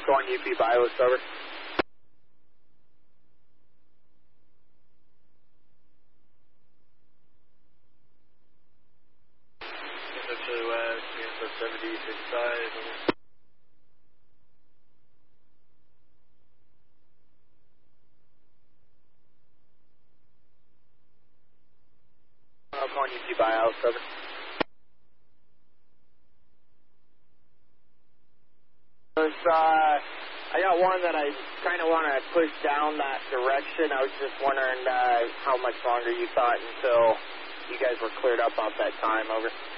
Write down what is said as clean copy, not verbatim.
calling UP Bios, over. Essentially west, Kansas 70, 55, over. I'm calling UP Bios, over. I got one that I kind of want to push down that direction. I was just wondering how much longer you thought until you guys were cleared up off that time, over.